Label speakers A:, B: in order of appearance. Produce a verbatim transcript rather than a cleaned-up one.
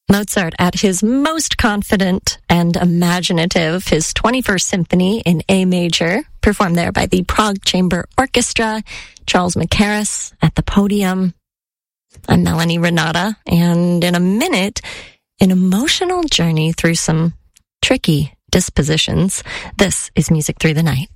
A: Mozart at his most confident and imaginative, his twenty-first Symphony in A major, performed there by the Prague Chamber Orchestra. Charles Mackerras at the podium. I'm Melanie Renata, and in a minute, an emotional journey through some tricky dispositions. This is Music Through the Night.